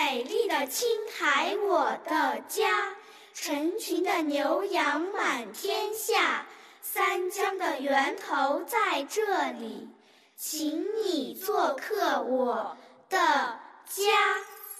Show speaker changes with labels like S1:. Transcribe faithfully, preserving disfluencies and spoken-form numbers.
S1: 美丽的青海，我的家，成群的牛羊满天下，三江的源头在这里，请你做客我的家。